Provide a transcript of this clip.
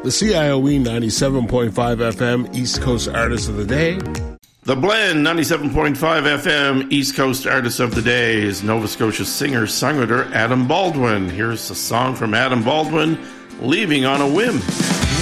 The CIOE 97.5 FM East Coast Artist of the Day. The Blend 97.5 FM East Coast Artist of the Day is Nova Scotia singer-songwriter Adam Baldwin. Here's a song from Adam Baldwin, Leaving on a Whim.